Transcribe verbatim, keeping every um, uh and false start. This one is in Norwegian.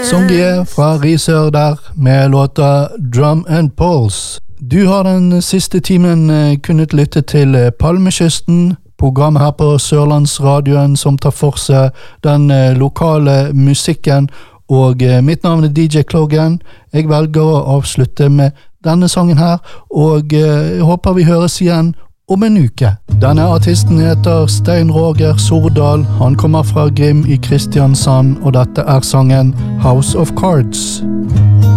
Songie fra Risør der med låta Drum and Pulse. Du har den siste timen kunnet lytte til Palmekysten, programmet her på Sørlandsradioen som tar for seg den lokale musikken, og mitt navn er D J Klogan. Jeg velger å avslutte med denne sangen her, og jeg håper vi høres igjen om en uke. Denne artisten heter Stein Roger Sordal. Han kommer fra Grim i Kristiansand, og dette er sangen House of Cards.